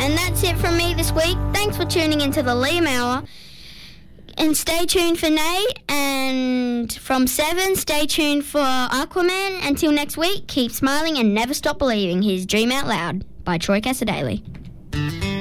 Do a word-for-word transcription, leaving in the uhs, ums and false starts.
And that's it from me this week. Thanks for tuning into the Liam Hour. And stay tuned for Nate. And from seven, stay tuned for Aquaman. Until next week, keep smiling and never stop believing. Here's Dream Out Loud by Troy Casadale.